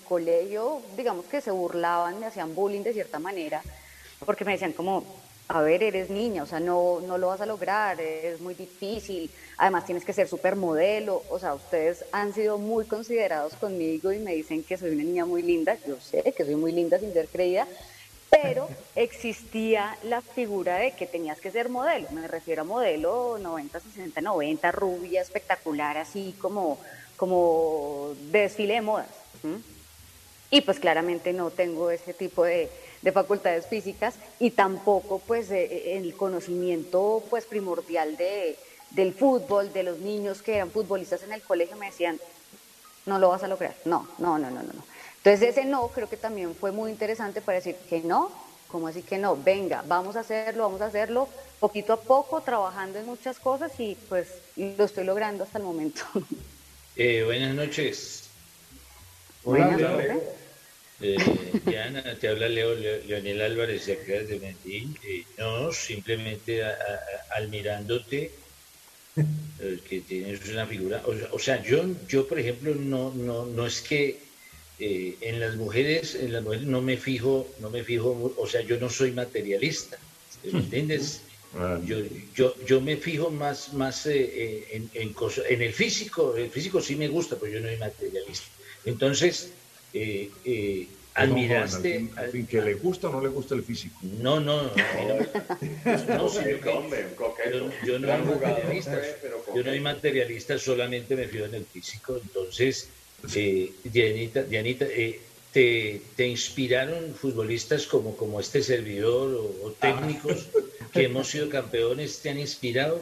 colegio, digamos que se burlaban, me hacían bullying de cierta manera, porque me decían como, a ver, eres niña, o sea, no lo vas a lograr, es muy difícil, además tienes que ser supermodelo, o sea, ustedes han sido muy considerados conmigo y me dicen que soy una niña muy linda, yo sé que soy muy linda sin ser creída, pero existía la figura de que tenías que ser modelo, me refiero a modelo 90, 60, 90, rubia, espectacular, así como de desfile de modas. ¿M? Y pues claramente no tengo ese tipo de facultades físicas y tampoco pues el conocimiento pues primordial del fútbol, de los niños que eran futbolistas en el colegio me decían, no lo vas a lograr, no. Entonces ese no creo que también fue muy interesante para decir que no, ¿cómo así que no? Venga, vamos a hacerlo poquito a poco, trabajando en muchas cosas y pues lo estoy logrando hasta el momento. Buenas noches. Hola, Buenas, Leo. profe. Diana, te habla Leonel Álvarez de acá de Medellín. No, simplemente admirándote, que tienes una figura. O sea, yo, por ejemplo, no es que en las mujeres no me fijo, o sea, yo no soy materialista, ¿me entiendes? Ah, Yo me fijo más en el físico sí me gusta, pero yo no soy materialista. Entonces, perdón, joven, admiraste, al fin, que le gusta o no le gusta el físico. no, no, a mí no No, me, es un no, sino coqueto, que hombre, un yo, coqueto. yo no soy Gran jugador, materialista, pero yo no soy coqueto. materialista, solamente me fijo en el físico. Entonces, Dianita, ¿te inspiraron futbolistas como este servidor o Ah, técnicos que hemos sido campeones? ¿Te han inspirado?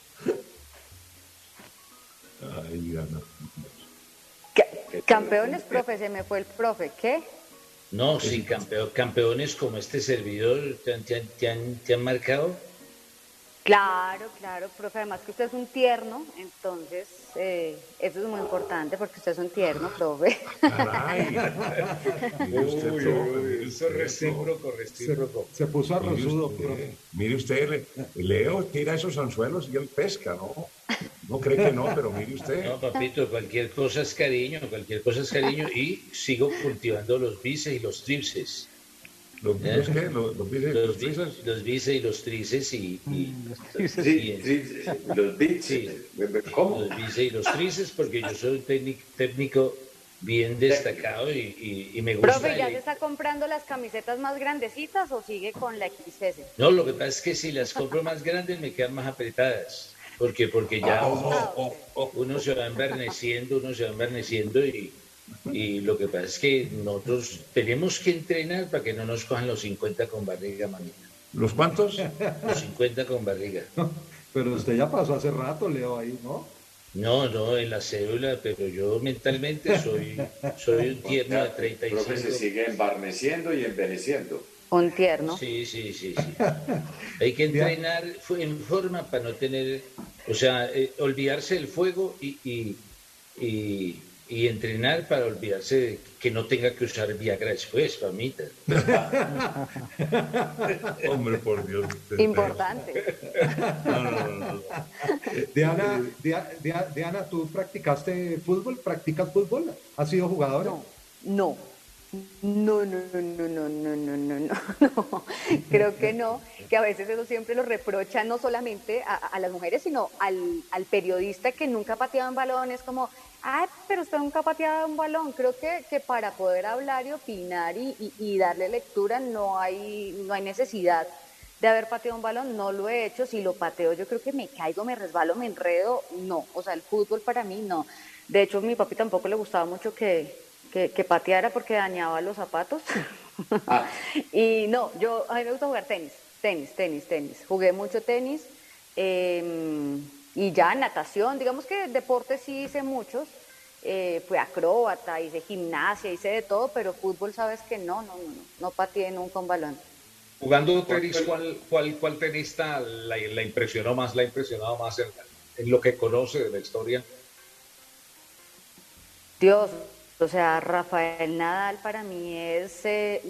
Ay, Diana. qué Campeones, telefunken. profe, se me fue el profe, ¿qué? No, Que sí, sí. campeones como este servidor te han marcado. Claro, profe, además que usted es un tierno, entonces eso es muy importante porque usted es un tierno, profe. Caray. Mire usted, Uy, profe, uy, mire eso es usted, profe. recíproco, Se, recíproco. se puso Mire arrozudo, usted, profe. mire usted, Leo tira esos anzuelos y él pesca, ¿no? No cree que no, pero mire usted. No, papito, cualquier cosa es cariño y sigo cultivando los bíceps y los tríceps. ¿Los ¿Eh? qué? ¿Los dice, los trizas? Los bíceps y los tríceps Los dices. y Los beats, sí, ¿cómo? los bíceps y los tríceps porque yo soy un técnico bien Técnico. destacado y me Profe, gusta ¿ya se está comprando las camisetas más grandecitas o sigue con la XS? No, lo que pasa es que si las compro más grandes me quedan más apretadas, porque ya Ah, ok. uno se va enverneciendo y lo que pasa es que nosotros tenemos que entrenar para que no nos cojan los 50 con barriga, manita. ¿Los cuantos? Los 50 con barriga. Pero usted ya pasó hace rato, Leo, ahí, ¿no? No, no, en la cédula, pero yo mentalmente soy un O tierno de sea, el profe se 35. sigue embarneciendo y envejeciendo. Un tierno. Sí. Hay que Dia- entrenar en forma para no tener, o sea, olvidarse del fuego y entrenar para olvidarse de que no tenga que usar Viagra después, mamita. Hombre, por Dios. Importante. No. Diana, Diana, ¿tú practicaste fútbol? ¿Practicas fútbol? ¿Has sido jugadora? No, no, no. Creo que no, que a veces eso siempre lo reprochan no solamente a las mujeres, sino al periodista que nunca pateaba un balón. Es como, ay, pero usted nunca ha pateado un balón. Creo que para poder hablar y opinar y darle lectura no hay necesidad de haber pateado un balón. No lo he hecho. Si lo pateo, yo creo que me caigo, me resbalo, me enredo. No, o sea, el fútbol para mí no. De hecho, a mi papi tampoco le gustaba mucho que pateara porque dañaba los zapatos. Ah, Y no, a mí me gusta jugar tenis. Jugué mucho tenis y ya natación, digamos que deportes sí hice muchos. Fui acróbata, hice gimnasia, hice de todo, pero fútbol sabes que no pateé nunca un balón. Jugando ¿cuál tenis, fue el- ¿cuál tenista la impresionó más, la ha impresionado más en lo que conoce de la historia? Dios, o sea, Rafael Nadal para mí es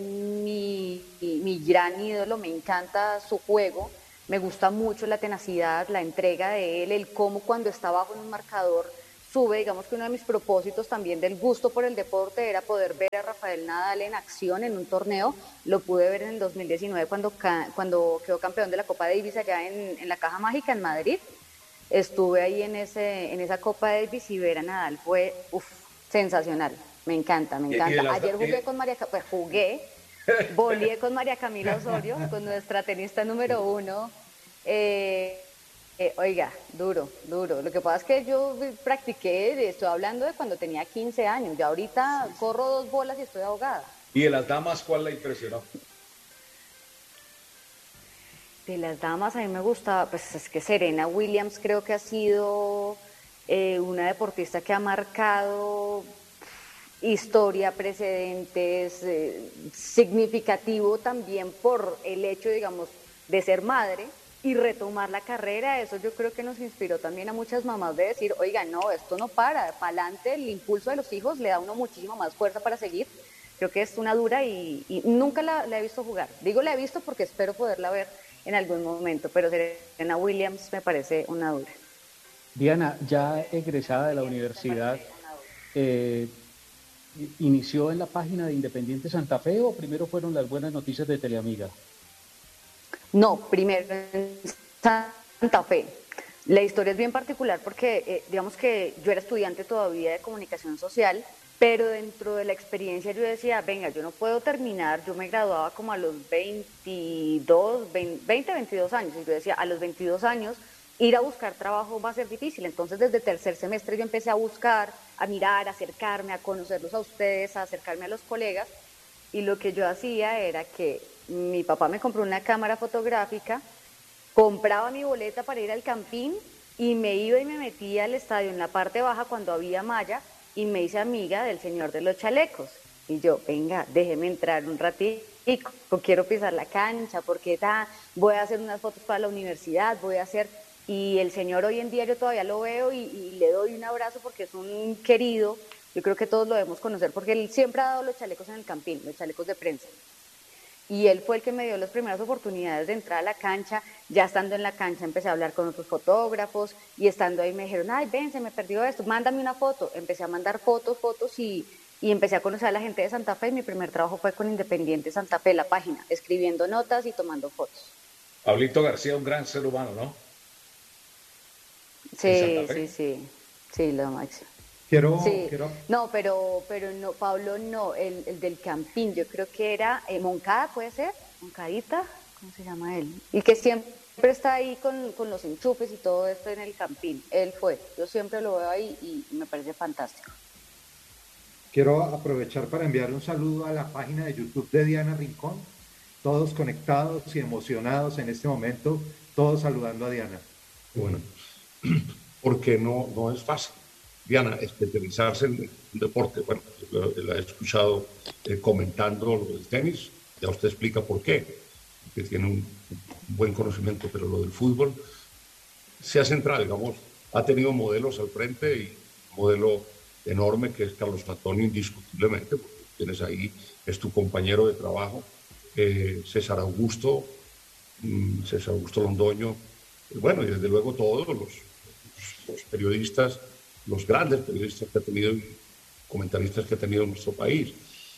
mi gran ídolo, me encanta su juego, me gusta mucho la tenacidad, la entrega de él, el cómo cuando está bajo en un marcador sube, digamos que uno de mis propósitos también del gusto por el deporte era poder ver a Rafael Nadal en acción en un torneo, lo pude ver en el 2019 cuando quedó campeón de la Copa Davis allá en la Caja Mágica en Madrid. Estuve ahí en esa Copa Davis y ver a Nadal fue sensacional. Me encanta, me encanta. Ayer jugué con voleé con María Camila Osorio, con nuestra tenista número 1. Oiga, duro. Lo que pasa es que yo estoy hablando de cuando tenía 15 años. Ya ahorita corro 2 bolas y estoy ahogada. ¿Y de las damas cuál la impresionó? De las damas a mí me gusta, pues es que Serena Williams creo que ha sido una deportista que ha marcado historia, precedentes, significativo también por el hecho, digamos, de ser madre y retomar la carrera. Eso yo creo que nos inspiró también a muchas mamás de decir, oiga, no, esto no para adelante, el impulso de los hijos le da a uno muchísima más fuerza para seguir. Creo que es una dura y nunca la he visto jugar. Digo la he visto porque espero poderla ver en algún momento, pero Serena Williams me parece una dura. Diana, ya egresada de la universidad, ¿inició en la página de Independiente Santa Fe o primero fueron las buenas noticias de Teleamiga? No, primero en Santa Fe. La historia es bien particular porque digamos que yo era estudiante todavía de comunicación social, pero dentro de la experiencia yo decía, venga, yo no puedo terminar, yo me graduaba como a los 22 años, y yo decía, a los 22 años ir a buscar trabajo va a ser difícil. Entonces desde tercer semestre yo empecé a buscar, a mirar, a acercarme, a conocerlos a ustedes, a acercarme a los colegas, y lo que yo hacía era que mi papá me compró una cámara fotográfica, compraba mi boleta para ir al Campín y me iba y me metía al estadio en la parte baja cuando había malla y me hice amiga del señor de los chalecos. Y yo, venga, déjeme entrar un ratito, quiero pisar la cancha, porque voy a hacer unas fotos para la universidad, voy a hacer... Y el señor hoy en día yo todavía lo veo y le doy un abrazo porque es un querido, yo creo que todos lo debemos conocer, porque él siempre ha dado los chalecos en el Campín, los chalecos de prensa. Y él fue el que me dio las primeras oportunidades de entrar a la cancha. Ya estando en la cancha empecé a hablar con otros fotógrafos y estando ahí me dijeron, ay, ven, se me perdió esto, mándame una foto. Empecé a mandar fotos y empecé a conocer a la gente de Santa Fe. Mi primer trabajo fue con Independiente Santa Fe, la página, escribiendo notas y tomando fotos. Pablito García, un gran ser humano, ¿no? Sí, lo máximo. Quiero... No, pero no, Pablo no, el del Campín, yo creo que era Moncada, ¿puede ser? Moncadita, ¿cómo se llama él? Y que siempre está ahí con los enchufes y todo esto en el Campín. Él fue, yo siempre lo veo ahí y me parece fantástico. Quiero aprovechar para enviar un saludo a la página de YouTube de Diana Rincón, todos conectados y emocionados en este momento, todos saludando a Diana. Bueno, porque no es fácil. Diana, especializarse en deporte, bueno, la he escuchado comentando lo del tenis, ya usted explica por qué, que tiene un buen conocimiento, pero lo del fútbol se ha centrado, digamos, ha tenido modelos al frente y un modelo enorme que es Carlos Fatoni, indiscutiblemente, porque tienes ahí, es tu compañero de trabajo, César Augusto Londoño, bueno, y desde luego todos los periodistas, los grandes periodistas que ha tenido y comentaristas que ha tenido nuestro país.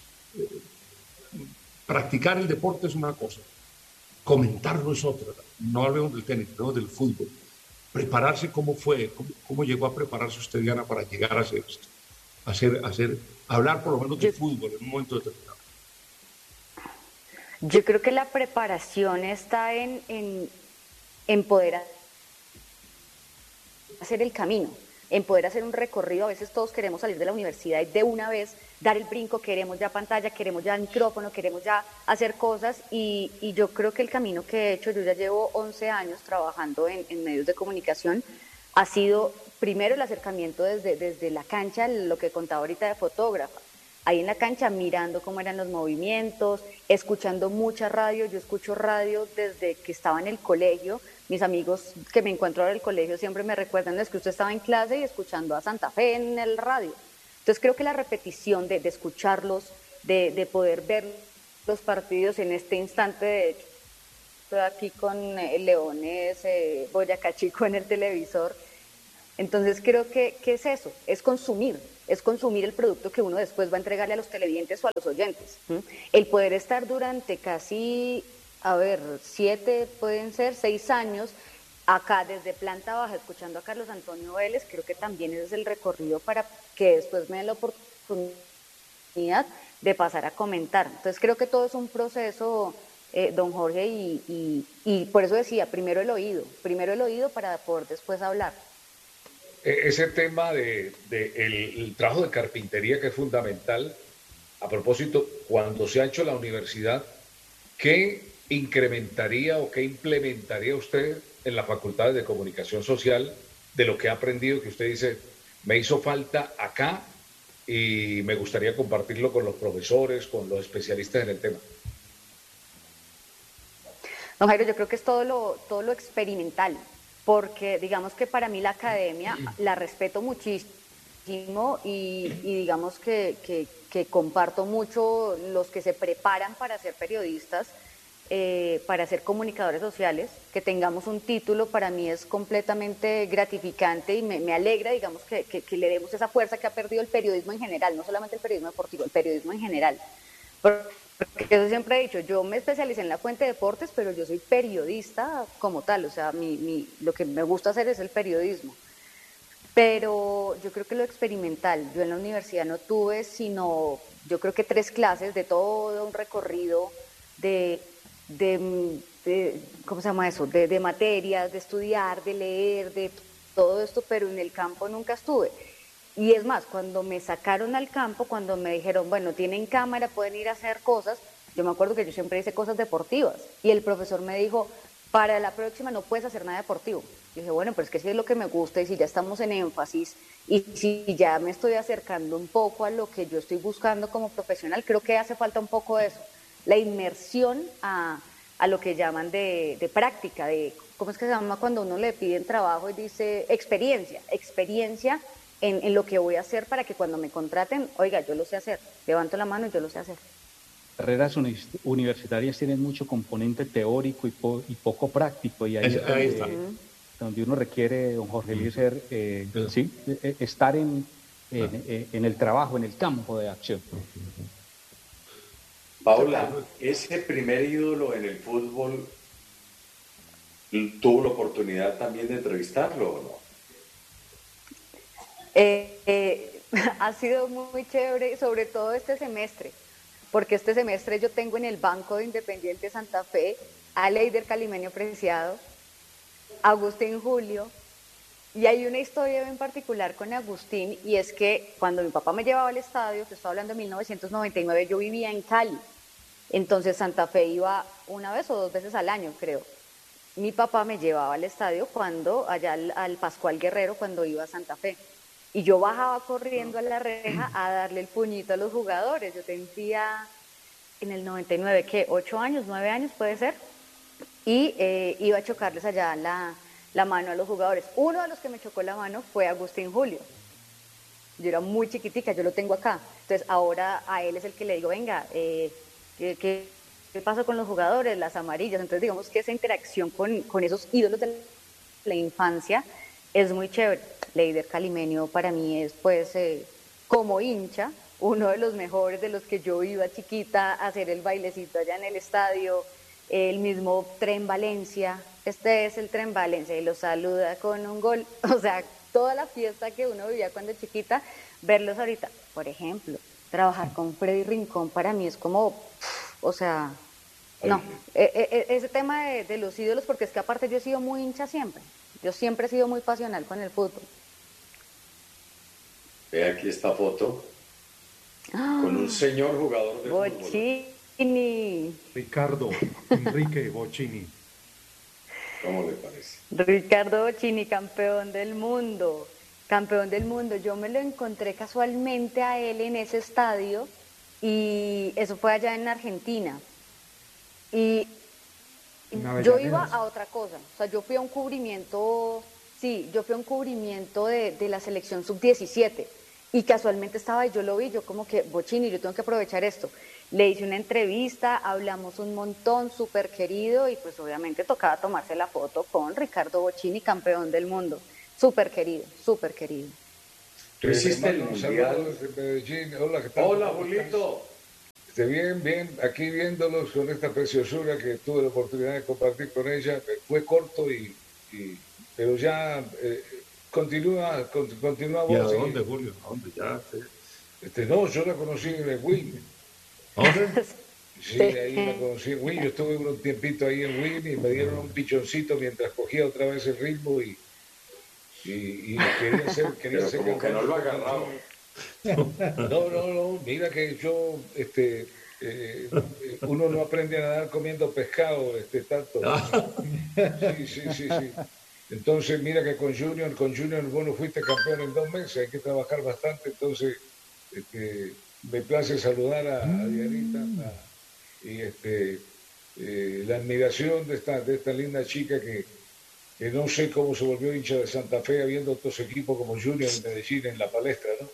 Practicar el deporte es una cosa, comentarlo es otra. No hablemos del tenis, hablemos del fútbol. Prepararse, ¿cómo fue? ¿Cómo llegó a prepararse usted, Diana, para llegar a hacer esto? Hablar por lo menos de fútbol en un momento determinado. Yo creo que la preparación está en poder hacer el camino, en poder hacer un recorrido. A veces todos queremos salir de la universidad y de una vez dar el brinco, queremos ya pantalla, queremos ya micrófono, queremos ya hacer cosas y yo creo que el camino que he hecho, yo ya llevo 11 años trabajando en medios de comunicación, ha sido primero el acercamiento desde la cancha, lo que contaba ahorita de fotógrafa, ahí en la cancha mirando cómo eran los movimientos, escuchando mucha radio. Yo escucho radio desde que estaba en el colegio. Mis amigos que me encuentro ahora en el colegio siempre me recuerdan, es que usted estaba en clase y escuchando a Santa Fe en el radio. Entonces creo que la repetición de escucharlos, de poder ver los partidos en este instante, de hecho, estoy aquí con Leones, Boyacá Chico en el televisor. Entonces creo que es eso, es consumir es consumir el producto que uno después va a entregarle a los televidentes o a los oyentes. El poder estar durante casi, 7, pueden ser 6 años, acá desde planta baja, escuchando a Carlos Antonio Vélez, creo que también es el recorrido para que después me den la oportunidad de pasar a comentar. Entonces creo que todo es un proceso, don Jorge, y por eso decía, primero el oído para poder después hablar. Ese tema el trabajo de carpintería que es fundamental. A propósito, cuando se ha hecho la universidad, ¿qué incrementaría o qué implementaría usted en las facultades de comunicación social de lo que ha aprendido, que usted dice, me hizo falta acá y me gustaría compartirlo con los profesores, con los especialistas en el tema? Don Jairo, yo creo que es todo lo experimental, porque digamos que para mí la academia la respeto muchísimo y digamos que comparto mucho los que se preparan para ser periodistas, para ser comunicadores sociales. Que tengamos un título para mí es completamente gratificante y me alegra, digamos, que le demos esa fuerza que ha perdido el periodismo en general, no solamente el periodismo deportivo, el periodismo en general. Porque eso siempre he dicho, yo me especialicé en la fuente de deportes, pero yo soy periodista como tal, o sea, lo que me gusta hacer es el periodismo. Pero yo creo que lo experimental, yo en la universidad no tuve sino, yo creo que 3 clases de todo un recorrido de ¿cómo se llama eso? De materias, de estudiar, de leer, de todo esto, pero en el campo nunca estuve. Y es más, cuando me sacaron al campo, cuando me dijeron, bueno, tienen cámara, pueden ir a hacer cosas, yo me acuerdo que yo siempre hice cosas deportivas y el profesor me dijo, para la próxima no puedes hacer nada deportivo. Y dije, bueno, pero es que si es lo que me gusta y si ya estamos en énfasis y si ya me estoy acercando un poco a lo que yo estoy buscando como profesional, creo que hace falta un poco de eso, la inmersión a lo que llaman de práctica, ¿cómo es que se llama cuando uno le piden trabajo y dice experiencia en lo que voy a hacer para que cuando me contraten, oiga, yo lo sé hacer, levanto la mano y yo lo sé hacer. Carreras universitarias tienen mucho componente teórico y poco práctico, y ahí está. Donde uno requiere, don Jorge Eliezer, estar en el trabajo, en el campo de acción. Paula, ese primer ídolo en el fútbol, ¿tuvo la oportunidad también de entrevistarlo o no? Ha sido muy chévere, sobre todo este semestre, porque este semestre yo tengo en el banco de Independiente Santa Fe a Leider Calimenio Preciado, Agustín Julio, y hay una historia en particular con Agustín, y es que cuando mi papá me llevaba al estadio, que estoy hablando de 1999, yo vivía en Cali, entonces Santa Fe iba 1 vez o 2 veces al año, creo. Mi papá me llevaba al estadio allá al Pascual Guerrero, cuando iba a Santa Fe. Y yo bajaba corriendo a la reja a darle el puñito a los jugadores. Yo tendría en el 99, ¿qué? 8 años, 9 años puede ser. Y iba a chocarles allá la mano a los jugadores. Uno de los que me chocó la mano fue Agustín Julio. Yo era muy chiquitica, yo lo tengo acá. Entonces ahora a él es el que le digo, venga, ¿qué pasa con los jugadores? Las amarillas. Entonces digamos que esa interacción con esos ídolos de la infancia es muy chévere. Leider Calimenio para mí es, pues, como hincha, uno de los mejores, de los que yo iba chiquita a hacer el bailecito allá en el estadio, el mismo Tren Valencia, este es el Tren Valencia, y lo saluda con un gol, o sea, toda la fiesta que uno vivía cuando chiquita, verlos ahorita, por ejemplo, trabajar con Freddy Rincón para mí es como, o sea, no, ese tema de los ídolos, porque es que aparte yo he sido muy hincha siempre, yo siempre he sido muy pasional con el fútbol. Ve aquí esta foto con un señor jugador de Bocchini. Ricardo Enrique Bocchini. ¿Cómo le parece? Ricardo Bocchini, campeón del mundo. Campeón del mundo. Yo me lo encontré casualmente a él en ese estadio y eso fue allá en Argentina. Y yo iba a otra cosa. O sea, yo fui a un cubrimiento, de la selección sub-17. Y casualmente estaba ahí, yo lo vi, yo como que, Bocchini, yo tengo que aprovechar esto. Le hice una entrevista, hablamos un montón, súper querido, y pues obviamente tocaba tomarse la foto con Ricardo Bocchini, campeón del mundo. Súper querido, súper querido. Tú hiciste el Saludos mundial. desde Medellín. Hola, ¿qué tal? Hola, ¿Cómo estás? Julito. Bien, bien, aquí viéndolos con esta preciosura que tuve la oportunidad de compartir con ella. Fue corto pero ya continúa ¿Y a vos. dónde, Julio? ¿A dónde? Ya. No, yo la conocí en el Win. ¿A dónde? Sí, ahí la conocí en Win. Yo estuve un tiempito ahí en Win y me dieron un pichoncito mientras cogía otra vez el ritmo y quería Pero ser como que no lo agarraba. No, mira que yo, uno no aprende a nadar comiendo pescado, tanto. Sí. Entonces, mira que con Junior vos no fuiste campeón en 2 meses, hay que trabajar bastante, entonces, me place saludar a Dianita la admiración de esta linda chica que no sé cómo se volvió hincha de Santa Fe habiendo otros equipos como Junior y Medellín en la palestra, ¿no?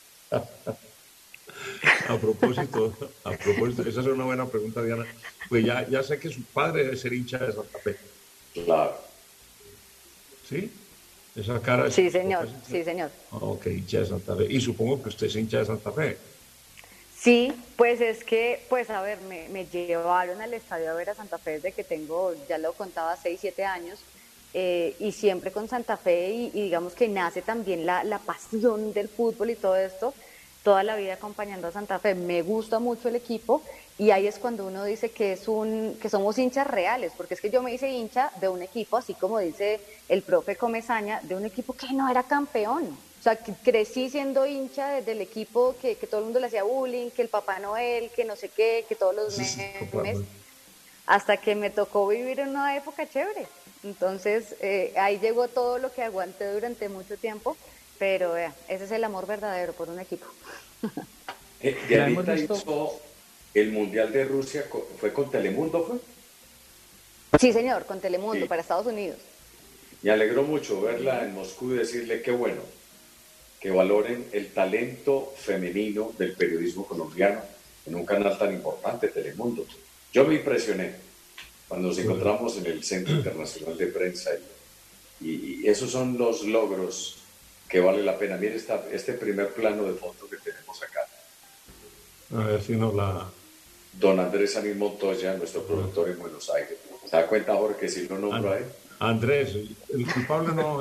A propósito, esa es una buena pregunta, Diana. Pues ya sé que su padre debe ser hincha de Santa Fe. Claro. ¿Sí? Esa cara es... Sí, señor, sí, señor. Ok, hincha de Santa Fe. Y supongo que usted es hincha de Santa Fe. Sí, pues es que, pues a ver, me llevaron al estadio a ver a Santa Fe desde que tengo, ya lo contaba, 6, 7 años, y siempre con Santa Fe y digamos que nace también la pasión del fútbol y todo esto, toda la vida acompañando a Santa Fe. Me gusta mucho el equipo y ahí es cuando uno dice que que somos hinchas reales, porque es que yo me hice hincha de un equipo, así como dice el profe Comesaña, de un equipo que no era campeón. O sea, que crecí siendo hincha del equipo que todo el mundo le hacía bullying, que el Papá Noel, que no sé qué, que todos los memes, hasta que me tocó vivir en una época chévere. Entonces, ahí llegó todo lo que aguanté durante mucho tiempo, pero ese es el amor verdadero por un equipo. Dianita hizo el Mundial de Rusia, ¿fue con Telemundo, fue? Sí, señor, con Telemundo, Sí. para Estados Unidos. Me alegró mucho verla en Moscú y decirle qué bueno que valoren el talento femenino del periodismo colombiano en un canal tan importante, Telemundo. Yo me impresioné cuando nos encontramos en el Centro Internacional de Prensa y esos son los logros que vale la pena. Mire este primer plano de foto que tenemos acá. A ver si nos la... Don Andrés Anís Montoya, nuestro productor en Buenos Aires. ¿Se da cuenta, Jorge, que si lo nombro a él? Andrés, el culpable no...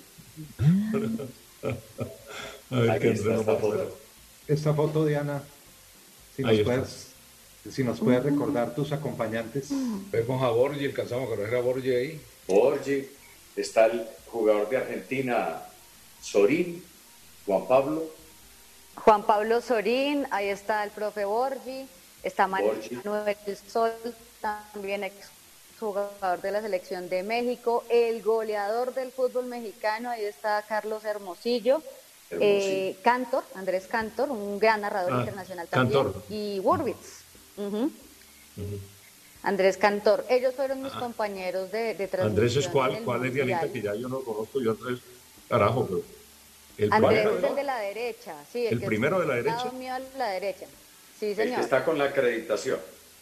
A ver, Aquí está esta foto. Esta foto, Diana, Ahí si nos puedes recordar tus acompañantes. Vemos a Borgi, alcanzamos a conocer a Borgi ahí. Borgi, está el jugador de Argentina, Sorín, Juan Pablo Sorín, ahí está el profe Borgi, está Manuel Sol, también ex jugador de la selección de México, el goleador del fútbol mexicano, ahí está Carlos Hermosillo. Cantor, Andrés Cantor, un gran narrador internacional también, Cantor. Y Wurbitz. Andrés Cantor, ellos fueron mis compañeros de transmisión. Andrés es ¿cuál es, Dianita? Que ya yo no conozco, yo Andrés, carajo, pero... Andrés es el de la derecha, sí. ¿El primero de la derecha? Mío a la derecha, sí, señor. El que está con la acreditación.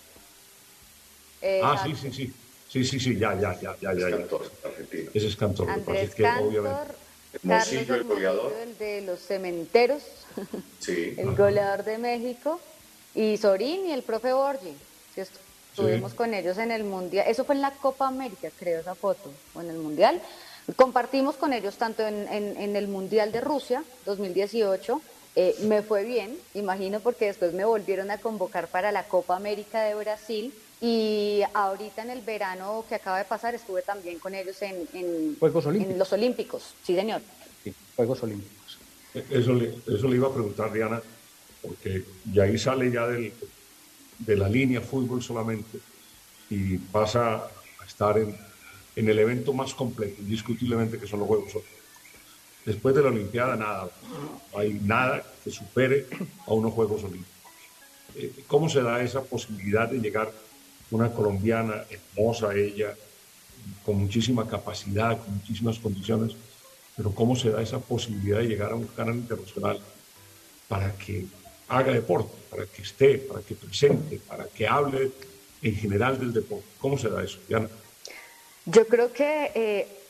Sí, ya. Cantor, argentino. Ese es Cantor. Andrés que, Cantor, obviamente... Hermosillo, el goleador. El de los Cementeros, Sí. el goleador de México, y Sorín y el profe Borgi. Sí, estuvimos con ellos en el Mundial. Eso fue en la Copa América, creo, esa foto, o en el Mundial. Compartimos con ellos tanto en el Mundial de Rusia, 2018. Me fue bien, imagino, porque después me volvieron a convocar para la Copa América de Brasil. Y ahorita en el verano que acaba de pasar estuve también con ellos en Juegos Olímpicos. En los Olímpicos, sí, señor. Sí, Juegos Olímpicos. Eso le iba a preguntar, Diana, porque ya ahí sale ya de la línea fútbol solamente y pasa a estar en el evento más complejo, indiscutiblemente, que son los Juegos Olímpicos. Después de la Olimpiada, nada, no hay nada que supere a unos Juegos Olímpicos. ¿Cómo se da esa posibilidad de llegar una colombiana, hermosa ella, con muchísima capacidad, con muchísimas condiciones, pero cómo se da esa posibilidad de llegar a un canal internacional para que haga deporte, para que esté, para que presente, para que hable en general del deporte? ¿Cómo se da eso, Diana? Yo creo que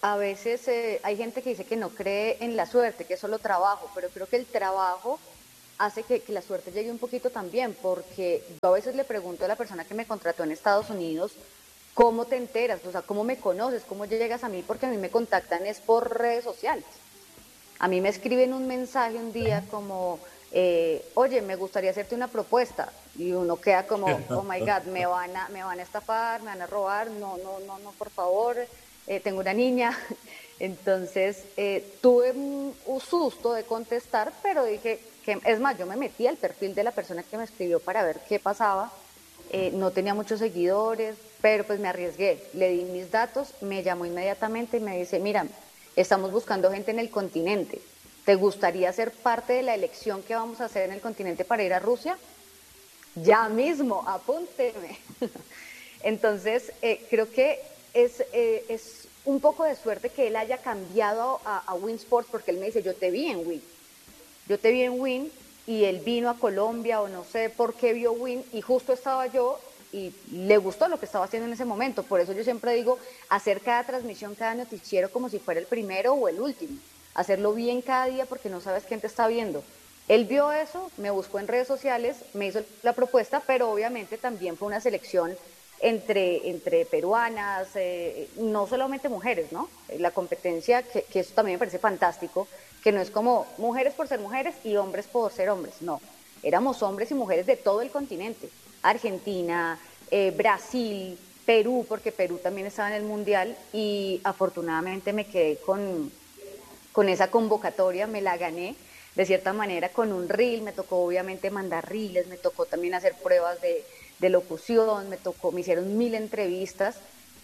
a veces hay gente que dice que no cree en la suerte, que es solo trabajo, pero creo que el trabajo hace que la suerte llegue un poquito también, porque yo a veces le pregunto a la persona que me contrató en Estados Unidos, ¿cómo te enteras? O sea, ¿cómo me conoces? ¿Cómo llegas a mí? Porque a mí me contactan es por redes sociales. A mí me escriben un mensaje un día como, oye, me gustaría hacerte una propuesta. Y uno queda como, oh my God, me van a estafar, me van a robar, no, no, no, no, por favor, tengo una niña. Entonces, tuve un susto de contestar, pero dije, que, es más, yo me metí al perfil de la persona que me escribió para ver qué pasaba. No tenía muchos seguidores, pero pues me arriesgué, le di mis datos, me llamó inmediatamente y me dice, mira, estamos buscando gente en el continente, ¿te gustaría ser parte de la elección que vamos a hacer en el continente para ir a Rusia? Ya mismo, apúnteme. Entonces, creo que es un poco de suerte que él haya cambiado a Win Sports, porque él me dice, yo te vi en Win, y él vino a Colombia o no sé por qué vio Win y justo estaba yo y le gustó lo que estaba haciendo en ese momento. Por eso yo siempre digo, hacer cada transmisión, cada noticiero como si fuera el primero o el último. Hacerlo bien cada día porque no sabes quién te está viendo. Él vio eso, me buscó en redes sociales, me hizo la propuesta, pero obviamente también fue una selección entre peruanas, no solamente mujeres, ¿no? La competencia, que eso también me parece fantástico, que no es como mujeres por ser mujeres y hombres por ser hombres, no. Éramos hombres y mujeres de todo el continente, Argentina, Brasil, Perú, porque Perú también estaba en el Mundial y afortunadamente me quedé con esa convocatoria, me la gané de cierta manera con un reel, me tocó obviamente mandar reels, me tocó también hacer pruebas de locución, me hicieron 1000 entrevistas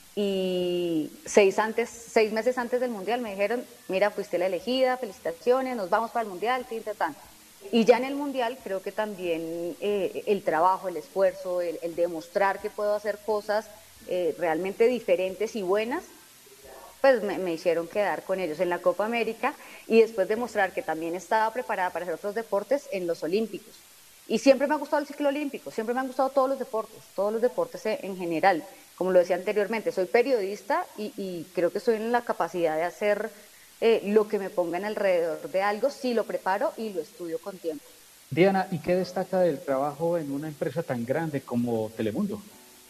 y 6 meses antes del Mundial me dijeron, mira, fuiste la elegida, felicitaciones, nos vamos para el Mundial, tan. Y ya en el Mundial creo que también el trabajo, el esfuerzo, el demostrar que puedo hacer cosas realmente diferentes y buenas, pues me hicieron quedar con ellos en la Copa América y después demostrar que también estaba preparada para hacer otros deportes en los Olímpicos. Y siempre me ha gustado el ciclo olímpico, siempre me han gustado todos los deportes en general. Como lo decía anteriormente, soy periodista y creo que estoy en la capacidad de hacer lo que me pongan alrededor de algo si lo preparo y lo estudio con tiempo. Diana, ¿y qué destaca del trabajo en una empresa tan grande como Telemundo?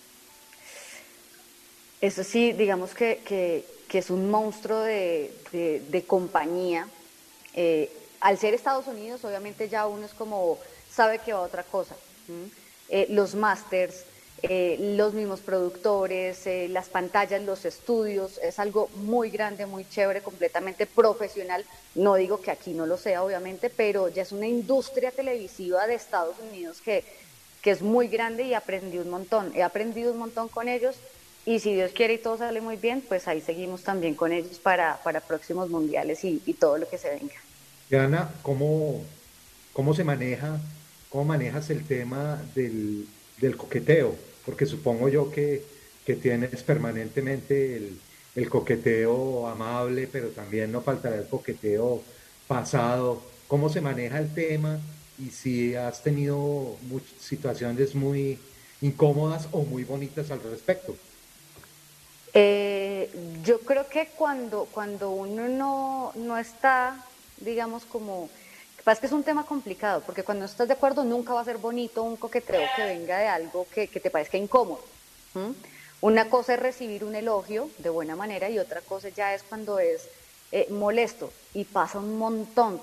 Eso sí, digamos que es un monstruo de compañía. Al ser Estados Unidos, obviamente ya uno es como, sabe que va a otra cosa. Los másters, los mismos productores, las pantallas, los estudios, es algo muy grande, muy chévere, completamente profesional. No digo que aquí no lo sea, obviamente, pero ya es una industria televisiva de Estados Unidos que es muy grande y aprendí un montón. He aprendido un montón con ellos. Y si Dios quiere y todo sale muy bien, pues ahí seguimos también con ellos para próximos mundiales y todo lo que se venga. Diana, ¿cómo se maneja, cómo manejas el tema del coqueteo? Porque supongo yo que tienes permanentemente el coqueteo amable, pero también no faltará el coqueteo pasado. ¿Cómo se maneja el tema? Y si has tenido situaciones muy incómodas o muy bonitas al respecto. Yo creo que cuando uno no está, digamos, como... Pasa que es un tema complicado, porque cuando no estás de acuerdo nunca va a ser bonito un coqueteo que venga de algo que te parezca incómodo. Una cosa es recibir un elogio de buena manera y otra cosa ya es cuando es molesto. Y pasa un montón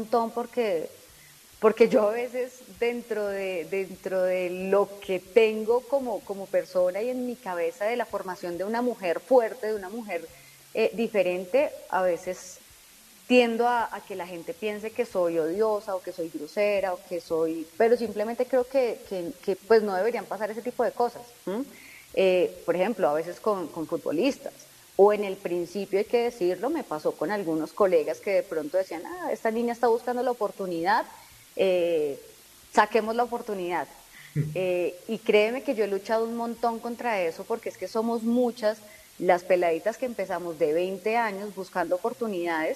porque yo a veces dentro de lo que tengo como persona y en mi cabeza de la formación de una mujer fuerte, de una mujer diferente, a veces tiendo a que la gente piense que soy odiosa o que soy grosera o que soy... Pero simplemente creo que pues no deberían pasar ese tipo de cosas. Por ejemplo, a veces con futbolistas. O en el principio, hay que decirlo, me pasó con algunos colegas que de pronto decían, esta niña está buscando la oportunidad, saquemos la oportunidad. Y créeme que yo he luchado un montón contra eso porque es que somos muchas las peladitas que empezamos de 20 años buscando oportunidades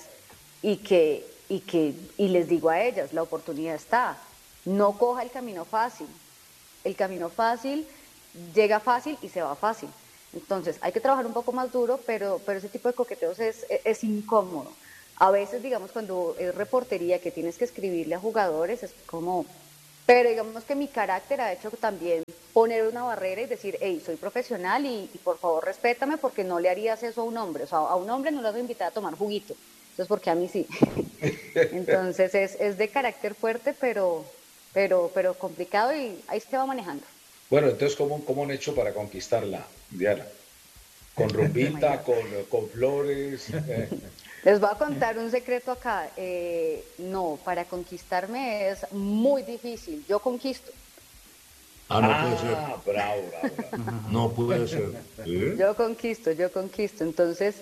y les digo a ellas, la oportunidad está, no coja el camino fácil llega fácil y se va fácil. Entonces, hay que trabajar un poco más duro, pero ese tipo de coqueteos es incómodo. A veces, digamos, cuando es reportería que tienes que escribirle a jugadores, es como... Pero digamos que mi carácter ha hecho también poner una barrera y decir, hey, soy profesional y por favor respétame porque no le harías eso a un hombre. O sea, a un hombre no le vas a invitar a tomar juguito. Entonces, porque a mí sí. Entonces, es de carácter fuerte, pero complicado y ahí se va manejando. Bueno, entonces, ¿cómo han hecho para conquistarla, Diana? ¿Con Oh my rumbita, God. con flores? Les voy a contar un secreto acá. No, para conquistarme es muy difícil. Yo conquisto. Ah, no puede ser. Bravo, bravo, bravo. No puede ser. ¿Sí? Yo conquisto, yo conquisto. Entonces,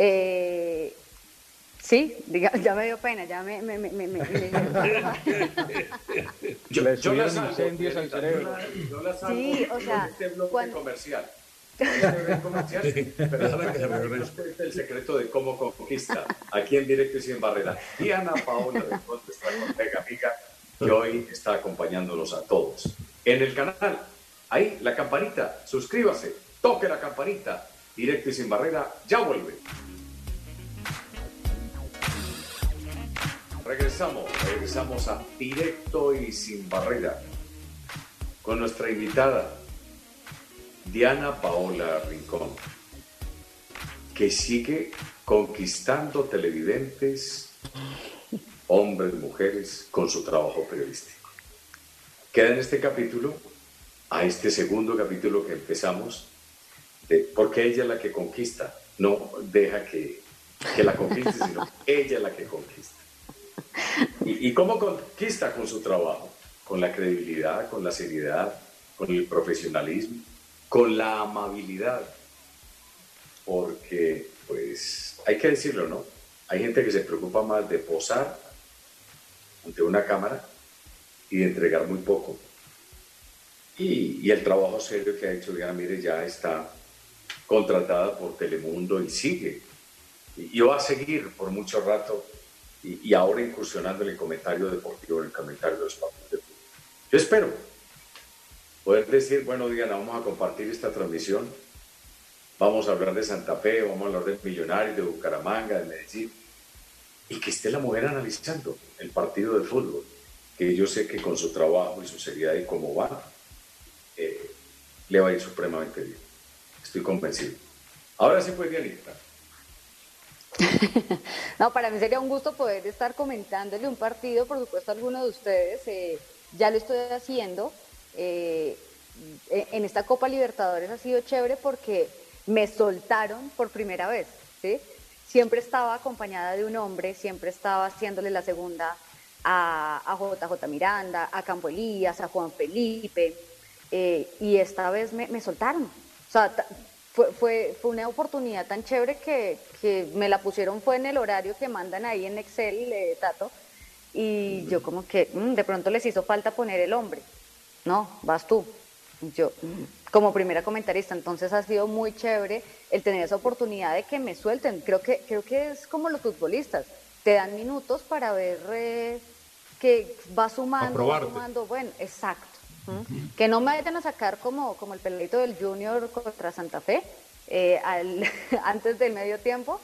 sí, ya me dio pena, ya Le Yo la subieron salvo, incendios al cerebro. yo la salvo Sí, o sea, con este bloque cuando... comercial. Este bloque comercial, pero Déjala que se regrese. nos cuenta el secreto de cómo conquista, aquí en directo y sin barrera. Diana Paola de Conde, nuestra colega amiga, que hoy está acompañándonos a todos. En el canal, ahí, la campanita, suscríbase, toque la campanita, directo y sin barrera, ya vuelve. Regresamos a directo y sin barrera con nuestra invitada Diana Paola Rincón, que sigue conquistando televidentes, hombres, mujeres, con su trabajo periodístico. Queda en este capítulo, a este segundo capítulo que empezamos, porque ella es la que conquista, no deja que la conquiste, sino ella es la que conquista. ¿Y cómo conquista? Con su trabajo, con la credibilidad, con la seriedad, con el profesionalismo, con la amabilidad, porque, pues, hay que decirlo, ¿no? Hay gente que se preocupa más de posar ante una cámara y de entregar muy poco. Y el trabajo serio que ha hecho Diana, mire, ya está contratada por Telemundo y sigue. Y va a seguir por mucho rato y ahora incursionando en el comentario deportivo, en el comentario de los partidos de fútbol. Yo espero poder decir, bueno, Diana, vamos a compartir esta transmisión, vamos a hablar de Santa Fe, vamos a hablar de Millonarios, de Bucaramanga, de Medellín, y que esté la mujer analizando el partido de fútbol, que yo sé que con su trabajo y su seriedad y cómo va, le va a ir supremamente bien. Estoy convencido. Ahora sí, pues, Dianita. No, para mí sería un gusto poder estar comentándole un partido, por supuesto, a alguno de ustedes. Ya lo estoy haciendo. En esta Copa Libertadores ha sido chévere porque me soltaron por primera vez, ¿sí? Siempre estaba acompañada de un hombre, siempre estaba haciéndole la segunda a JJ Miranda, a Campo Elías, a Juan Felipe, y esta vez me soltaron. O sea, fue una oportunidad tan chévere que me la pusieron fue en el horario que mandan ahí en Excel, Tato, y yo como que de pronto les hizo falta poner el hombre. No, vas tú. Yo, como primera comentarista, entonces ha sido muy chévere el tener esa oportunidad de que me suelten. Creo que es como los futbolistas, te dan minutos para ver que va sumando, bueno, exacto. Que no me vayan a sacar como el peladito del Junior contra Santa Fe antes del medio tiempo,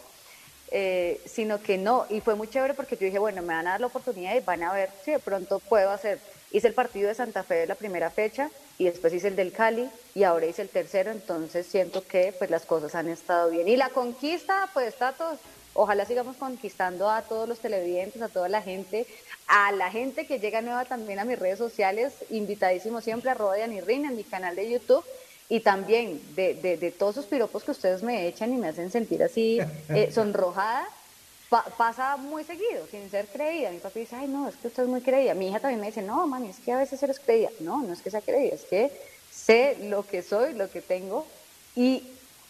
sino que no, y fue muy chévere porque yo dije, bueno, me van a dar la oportunidad y van a ver si de pronto puedo hacer. Hice el partido de Santa Fe de la primera fecha y después hice el del Cali y ahora hice el tercero, entonces siento que pues las cosas han estado bien. Y la conquista, pues Tato, ojalá sigamos conquistando a todos los televidentes, a toda la gente, a la gente que llega nueva también a mis redes sociales, invitadísimo siempre a @DianiRin en mi canal de YouTube, y también de todos esos piropos que ustedes me echan y me hacen sentir así sonrojada, pasa muy seguido, sin ser creída. Mi papi dice, ay no, es que usted es muy creída. Mi hija también me dice, no mami, es que a veces eres creída. No, no es que sea creída, es que sé lo que soy, lo que tengo, y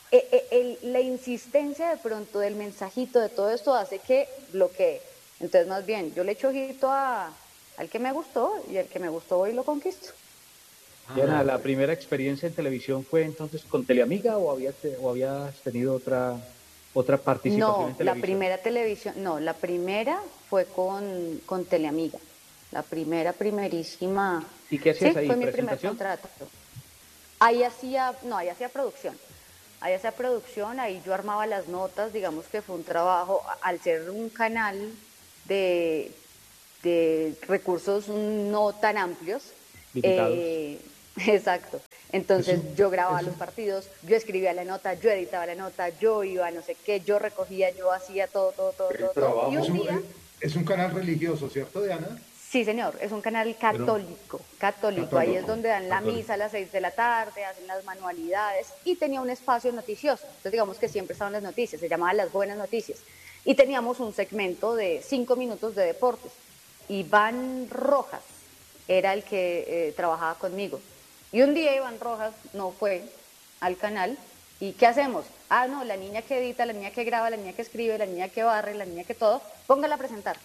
la insistencia de pronto del mensajito, de todo esto hace que bloquee. Entonces, más bien, yo le echo ojito al que me gustó y el que me gustó hoy lo conquisto. Diana, ¿la primera experiencia en televisión fue entonces con Teleamiga o habías tenido otra participación en televisión? La primera fue con Teleamiga. La primerísima. ¿Y qué hacías ahí? Fue mi primer contrato. Ahí hacía producción. ahí hacía producción, ahí yo armaba las notas, digamos que fue un trabajo, al ser un canal de, de recursos no tan amplios. Limitados. Exacto. Entonces yo grababa los partidos, yo escribía la nota, yo editaba la nota, yo iba no sé qué, yo recogía, yo hacía todo. Y un día... Es un canal religioso, ¿cierto, Diana? Sí, señor, es un canal católico. Ahí es donde dan la misa a las 6 de la tarde, hacen las manualidades y tenía un espacio noticioso. Entonces digamos que siempre estaban las noticias, se llamaba Las Buenas Noticias. Y teníamos un segmento de 5 minutos de deportes. Iván Rojas era el que trabajaba conmigo. Y un día Iván Rojas no fue al canal. ¿Y qué hacemos? Ah, no, la niña que edita, la niña que graba, la niña que escribe, la niña que barre, la niña que todo, póngala a presentar.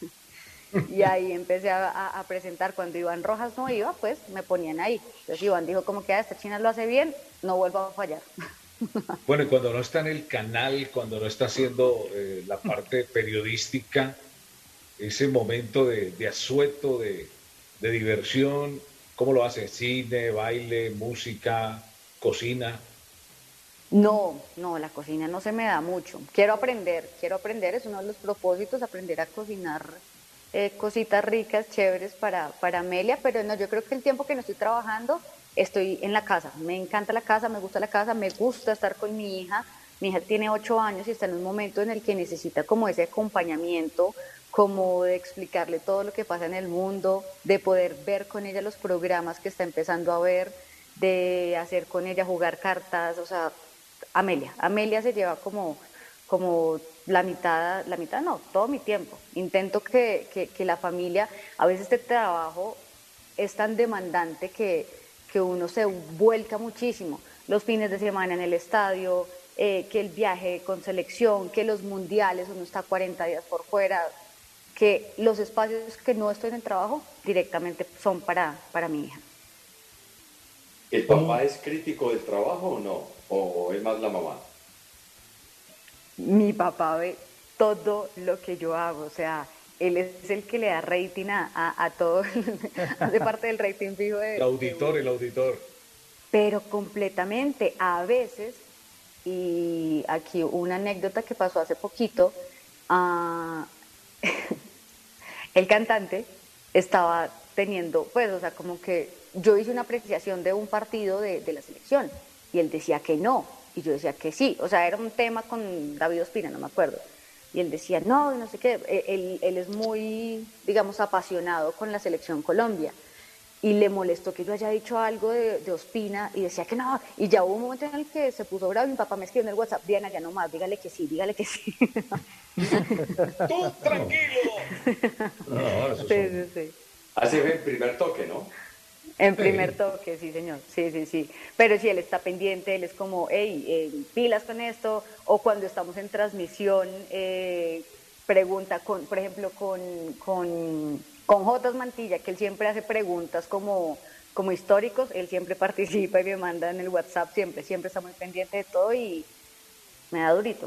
Y ahí empecé a presentar. Cuando Iván Rojas no iba, pues me ponían ahí. Entonces Iván dijo como que esta china lo hace bien, no vuelvo a fallar. Bueno, y cuando no está en el canal, cuando no está haciendo la parte periodística, ese momento de asueto, de diversión, ¿cómo lo hace? ¿Cine, baile, música, cocina? No, la cocina no se me da mucho. Quiero aprender, es uno de los propósitos, aprender a cocinar cositas ricas, chéveres para Amelia, pero no, yo creo que el tiempo que no estoy trabajando, estoy en la casa. Me encanta la casa, me gusta la casa, me gusta estar con mi hija. Mi hija tiene 8 años y está en un momento en el que necesita como ese acompañamiento, como de explicarle todo lo que pasa en el mundo, de poder ver con ella los programas que está empezando a ver, de hacer con ella jugar cartas, o sea, Amelia se lleva como la mitad no, todo mi tiempo. Intento que la familia, a veces este trabajo es tan demandante que uno se vuelca muchísimo. Los fines de semana en el estadio, que el viaje con selección, que los mundiales, uno está 40 días por fuera, que los espacios que no estoy en el trabajo directamente son para mi hija. ¿El papá es crítico del trabajo o no? ¿O es más la mamá? Mi papá ve todo lo que yo hago, o sea, él es el que le da rating a todo, hace parte del rating fijo de... El auditor. Pero completamente, a veces, y aquí una anécdota que pasó hace poquito, el cantante estaba teniendo, pues, o sea, como que yo hice una apreciación de un partido de la selección y él decía que no, y yo decía que sí, o sea, era un tema con David Ospina, no me acuerdo, y él decía no sé qué, él es muy, digamos, apasionado con la selección Colombia, y le molestó que yo haya dicho algo de Ospina, y decía que no, y ya hubo un momento en el que se puso bravo, y mi papá me escribió en el WhatsApp, Diana, ya no más, dígale que sí. ¡Tú tranquilo! No, Sí. Así fue el primer toque, ¿no? En primer toque, sí, señor. Sí. Pero si él está pendiente, él es como, hey, pilas con esto. O cuando estamos en transmisión, pregunta, por ejemplo, con Jotas Mantilla, que él siempre hace preguntas como históricos, él siempre participa y me manda en el WhatsApp, siempre está muy pendiente de todo y me da durito.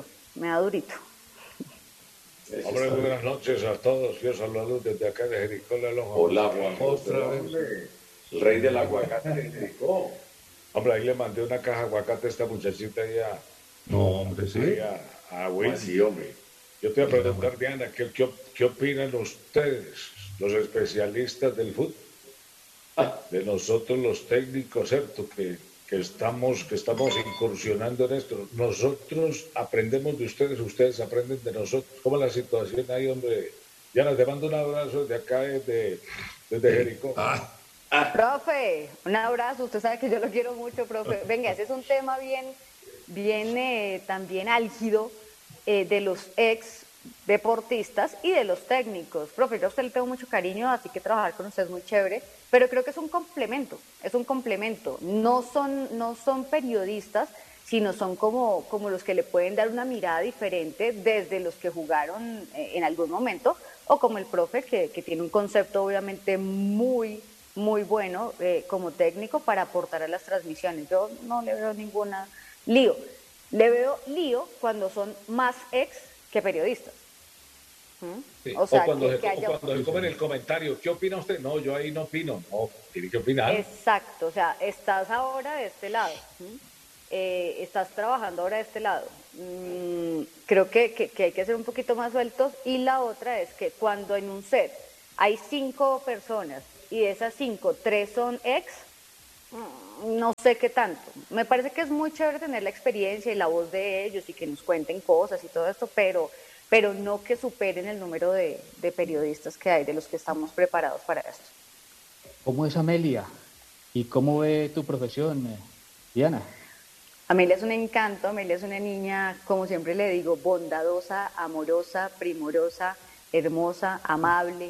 Hombre, muy buenas noches a todos. Yo saludo desde acá de Jericó, la Lonja. Hola, Juan. Otra vez. El rey del aguacate de Jericó. Hombre, ahí le mandé una caja de aguacate a esta muchachita allá. No, hombre, sí. A Wendy. Sí, hombre. Yo te voy a preguntar, Diana, ¿qué opinan ustedes, los especialistas del fútbol? De nosotros los técnicos, ¿cierto? Que estamos incursionando en esto. Nosotros aprendemos de ustedes aprenden de nosotros. ¿Cómo es la situación ahí, hombre? Diana, te mando un abrazo desde acá, desde Jericó. Profe, un abrazo, usted sabe que yo lo quiero mucho, profe. Venga, ese es un tema bien también álgido de los ex deportistas y de los técnicos. Profe, yo a usted le tengo mucho cariño, así que trabajar con usted es muy chévere, pero creo que es un complemento. No son periodistas, sino son como los que le pueden dar una mirada diferente desde los que jugaron en algún momento, o como el profe que tiene un concepto obviamente muy bueno como técnico para aportar a las transmisiones. Yo no le veo ninguna lío. Le veo lío cuando son más ex que periodistas. Sí. O sea, cuando que haya... se comen el comentario, ¿qué opina usted? No, yo ahí no opino. No, tiene que opinar. Exacto, o sea, estás ahora de este lado. estás trabajando ahora de este lado. Creo que hay que ser un poquito más sueltos. Y la otra es que cuando en un set hay 5 personas y de esas 5, 3 son ex, no sé qué tanto. Me parece que es muy chévere tener la experiencia y la voz de ellos y que nos cuenten cosas y todo esto, pero no que superen el número de periodistas que hay, de los que estamos preparados para esto. ¿Cómo es Amelia? ¿Y cómo ve tu profesión, Diana? Amelia es un encanto. Amelia es una niña, como siempre le digo, bondadosa, amorosa, primorosa, hermosa, amable.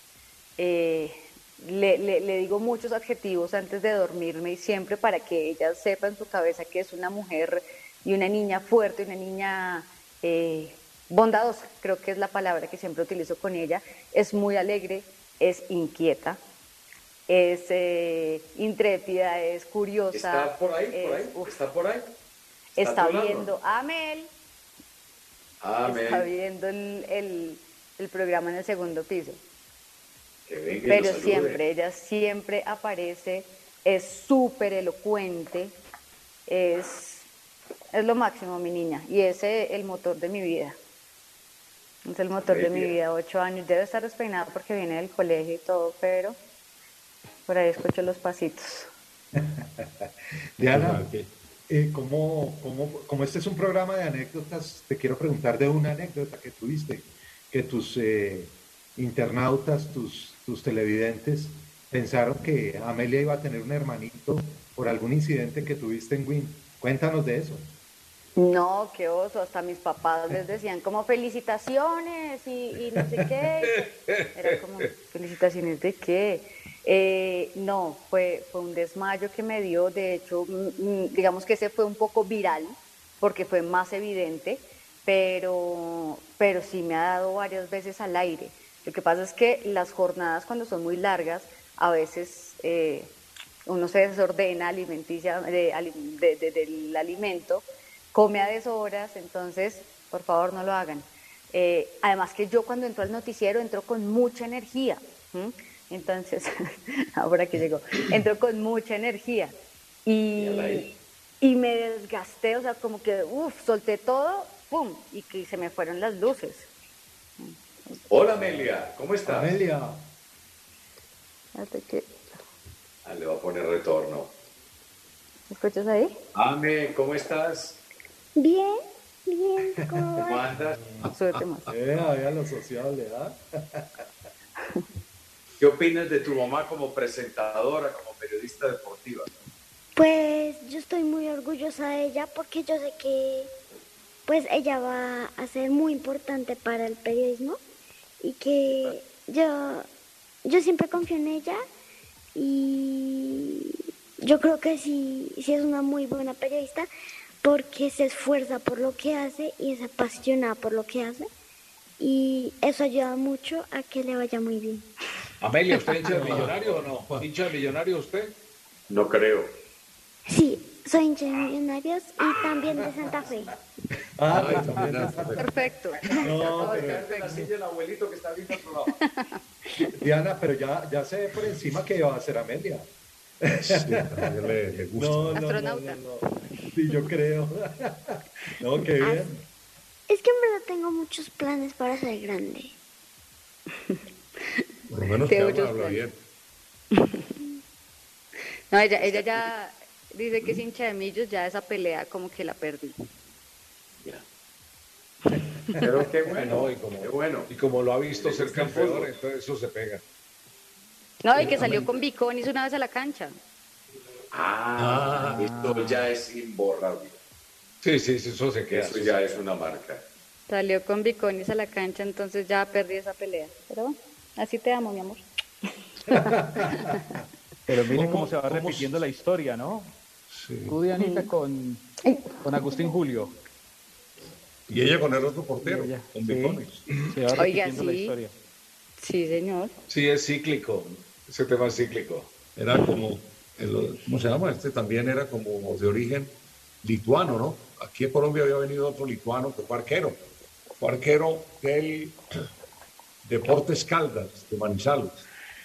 Le digo muchos adjetivos antes de dormirme y siempre para que ella sepa en su cabeza que es una mujer y una niña fuerte, una niña bondadosa, creo que es la palabra que siempre utilizo con ella. Es muy alegre, es inquieta, es intrépida, es curiosa. ¿Está por ahí? ¿Está por ahí? Está viendo Amel. Amel. Está viendo el programa en el segundo piso. Pero siempre, ella siempre aparece, es súper elocuente, es lo máximo, mi niña, y ese es el motor de mi vida. Es el motor de mi vida, 8 años. Debe estar despeinada porque viene del colegio y todo, pero por ahí escucho los pasitos. Diana, como este es un programa de anécdotas, te quiero preguntar de una anécdota que tuviste, que tus internautas, tus televidentes pensaron que Amelia iba a tener un hermanito por algún incidente que tuviste en Win. Cuéntanos de eso. No, qué oso, hasta mis papás les decían como felicitaciones y no sé qué. Era como, ¿felicitaciones de qué? No, fue un desmayo que me dio. De hecho, digamos que ese fue un poco viral porque fue más evidente, pero sí me ha dado varias veces al aire. Lo que pasa es que las jornadas, cuando son muy largas, a veces uno se desordena alimenticia del alimento, come a deshoras, entonces por favor no lo hagan. Además que yo cuando entro al noticiero entro con mucha energía, entonces, ahora que llegó, entro con mucha energía y me desgasté, o sea, como que solté todo, ¡pum! Y que se me fueron las luces. Hola Amelia, ¿cómo estás? Amelia. Le voy a poner retorno. ¿Me escuchas ahí? Ame, ¿cómo estás? Bien, ¿Cómo andas? Súbete más. Había lo social, ¿Qué opinas de tu mamá como presentadora, como periodista deportiva? Pues yo estoy muy orgullosa de ella porque yo sé que pues ella va a ser muy importante para el periodismo y que yo siempre confío en ella y yo creo que sí es una muy buena periodista porque se esfuerza por lo que hace y es apasionada por lo que hace y eso ayuda mucho a que le vaya muy bien. Amelia, ¿usted hincha de Millonario o no? ¿Hincha de Millonario usted? No creo. Sí, soy hincha de Millonarios y también de Santa Fe. Perfecto. No, de la silla el abuelito que está viendo el programa. Diana, pero ya se ve por encima que va a ser Amelia. Sí, a ella le gusta. Astronauta. Sí, yo creo. No, qué bien. Es que en verdad tengo muchos planes para ser grande. Por lo menos que habla bien. No, ella ya dice que es hincha de Millos, ya esa pelea como que la perdí. Pero qué bueno, qué bueno. Y como lo ha visto ser campeón, entonces eso se pega. No, y que salió con Bicón, hizo una vez a la cancha. Esto ya es imborrable. Sí, eso se queda. Eso ya es una marca. Salió con Biconis a la cancha, entonces ya perdí esa pelea. Pero bueno, así te amo, mi amor. Pero miren cómo se va repitiendo la historia, ¿no? Sí. Tú, Dianita, con Agustín Julio. Y ella con el otro portero, con Bicones. Se va repitiendo la historia. Sí, señor. Sí, es cíclico. Ese tema es cíclico. Era como, ¿cómo se llama? Este también era como de origen lituano, ¿no? Aquí en Colombia había venido otro lituano que fue arquero. Fue arquero del Deportes Caldas, de Manizales.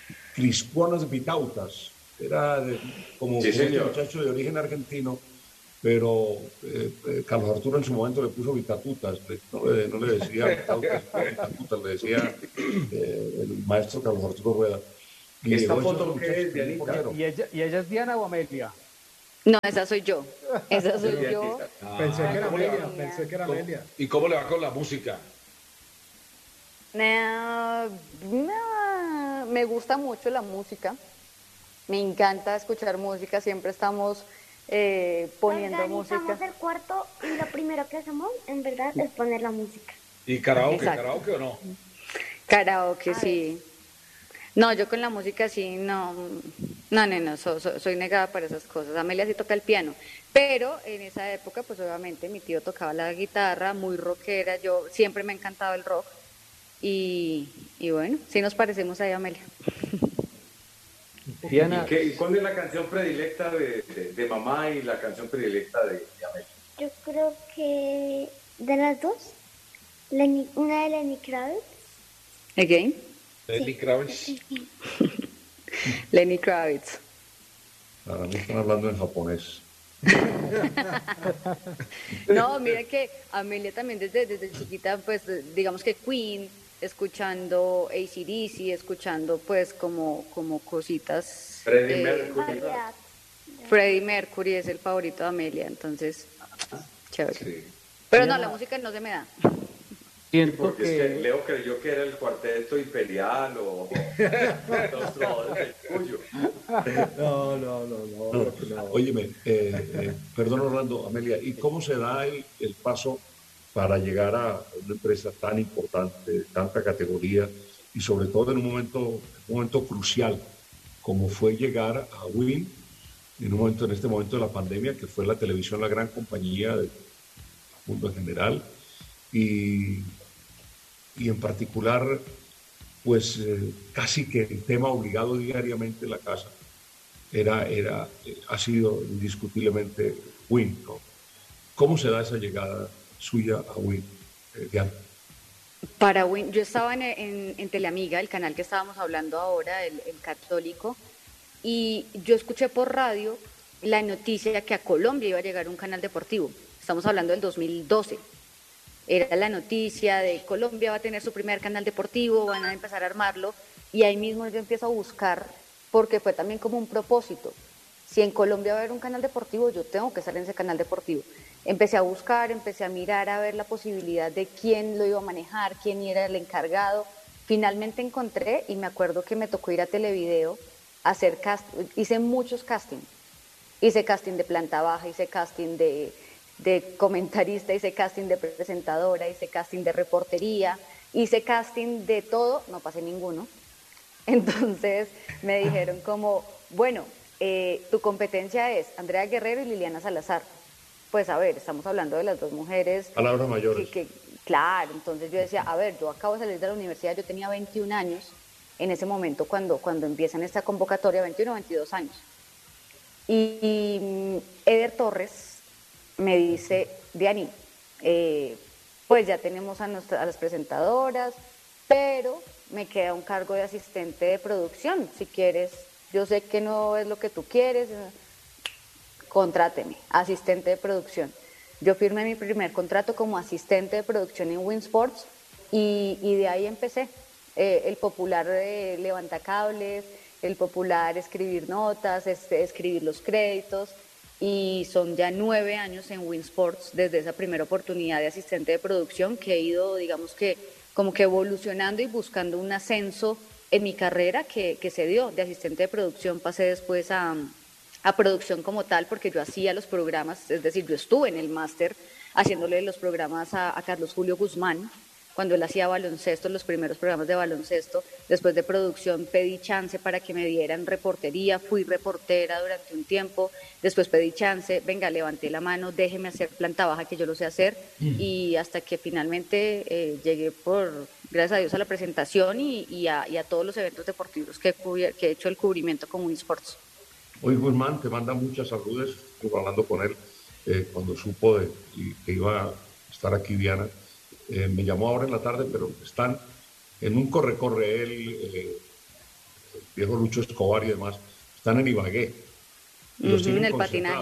Crisponas Vitautas. Era como un muchacho de origen argentino pero Carlos Arturo en su momento le puso Vitatutas, no le decía Vitatutas, le decía el maestro Carlos Arturo Rueda. ¿Y esta foto qué es, Dianita? ¿Y ella es Diana o Amelia? No, esa soy yo. Esa soy yo. Pensé que era Amelia. ¿Y cómo le va con la música? Me gusta mucho la música. Me encanta escuchar música. Siempre estamos poniendo música. Organizamos el cuarto y lo primero que hacemos, en verdad, es poner la música. ¿Y karaoke? Exacto. ¿Karaoke o no? Karaoke, sí. No, yo con la música sí, no, soy negada para esas cosas. Amelia sí toca el piano, pero en esa época, pues obviamente mi tío tocaba la guitarra, muy rockera, yo siempre me ha encantado el rock y bueno, sí nos parecemos ahí a Amelia. Diana, ¿Y cuál es la canción predilecta de mamá y la canción predilecta de Amelia? Yo creo que de las dos, una de Lenny Kravitz. Again. Lenny Kravitz. Lenny Kravitz. Ahora me están hablando en japonés. No, mira que Amelia también desde chiquita, pues digamos que Queen, escuchando AC/DC, escuchando pues como cositas. Freddie Mercury. Freddie Mercury es el favorito de Amelia, entonces, chévere. Sí. Pero no, la música no se me da. siento Porque que... es que Leo creyó que era el cuarteto imperial o los trovadores del Cuyo. No. Óyeme, perdón Orlando, Amelia, ¿y cómo se da el paso para llegar a una empresa tan importante, de tanta categoría y sobre todo en un momento crucial como fue llegar a Win, en este momento de la pandemia, que fue la televisión la gran compañía del mundo en general y en particular pues casi que el tema obligado diariamente en la casa ha sido indiscutiblemente Win, ¿no? ¿Cómo se da esa llegada suya a Win, Diana? Para Win, yo estaba en Teleamiga, el canal que estábamos hablando ahora, el católico, y yo escuché por radio la noticia que a Colombia iba a llegar un canal deportivo. Estamos hablando del 2012. Era la noticia de Colombia va a tener su primer canal deportivo, van a empezar a armarlo, y ahí mismo yo empiezo a buscar, porque fue también como un propósito. Si en Colombia va a haber un canal deportivo, yo tengo que estar en ese canal deportivo. Empecé a buscar, empecé a mirar, a ver la posibilidad de quién lo iba a manejar, quién era el encargado. Finalmente encontré, y me acuerdo que me tocó ir a Televideo a hacer casting. Hice muchos castings. Hice casting de planta baja, hice casting de comentarista, hice casting de presentadora, hice casting de reportería, hice casting de todo, no pasé ninguno. Entonces me dijeron como, bueno, tu competencia es Andrea Guerrero y Liliana Salazar. Pues a ver, estamos hablando de las dos mujeres. Palabras mayores. Claro, entonces yo decía, a ver, yo acabo de salir de la universidad, yo tenía 21 años en ese momento cuando empiezan esta convocatoria, 21 o 22 años. Y Eder Torres me dice, Diani, pues ya tenemos a las presentadoras, pero me queda un cargo de asistente de producción, si quieres, yo sé que no es lo que tú quieres, contráteme, asistente de producción. Yo firmé mi primer contrato como asistente de producción en Win Sports y de ahí empecé. El popular levantacables, el popular escribir notas, escribir los créditos, y son ya 9 años en Win Sports desde esa primera oportunidad de asistente de producción que he ido, digamos que como que evolucionando y buscando un ascenso en mi carrera que se dio. De asistente de producción pasé después a producción como tal, porque yo hacía los programas, es decir, yo estuve en el máster haciéndole los programas a Carlos Julio Guzmán, cuando él hacía baloncesto, los primeros programas de baloncesto. Después de producción pedí chance para que me dieran reportería, fui reportera durante un tiempo, después pedí chance, venga, levanté la mano, déjeme hacer planta baja que yo lo sé hacer, y hasta que finalmente llegué gracias a Dios a la presentación y a todos los eventos deportivos que he hecho el cubrimiento con Win Sports. Hoy Guzmán te manda muchas saludes, estuve hablando con él cuando supo que iba a estar aquí Diana. Me llamó ahora en la tarde, pero están en un corre-corre, el viejo Lucho Escobar y demás, están en Ibagué. En el patinaje.